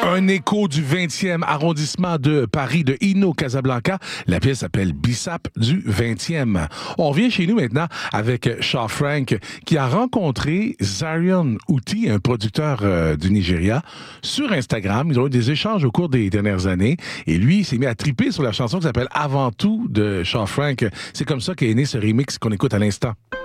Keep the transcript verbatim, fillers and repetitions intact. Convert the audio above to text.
Un écho du vingtième arrondissement de Paris, de Ino Casablanca. La pièce s'appelle Bissap du vingtième. On revient chez nous maintenant avec Shaw Frank, qui a rencontré Zarion Uti, un producteur euh, du Nigeria, sur Instagram. Ils ont eu des échanges au cours des dernières années. Et lui, il s'est mis à triper sur la chanson qui s'appelle Avant tout de Shaw Frank. C'est comme ça qu'est né ce remix qu'on écoute à l'instant.